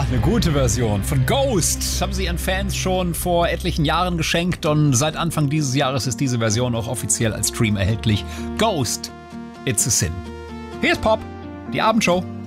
Eine gute Version von Ghost haben sie ihren Fans schon vor etlichen Jahren geschenkt und seit Anfang dieses Jahres ist diese Version auch offiziell als Stream erhältlich. Ghost, It's a Sin. Hier ist Pop, die Abendshow.